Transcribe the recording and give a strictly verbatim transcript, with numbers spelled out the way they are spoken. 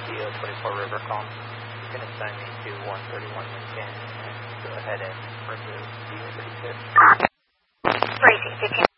D O twenty-four River Calm. You can assign me to one thirty-one Lincoln and go ahead and remove D O thirty-six. Racing fifteen.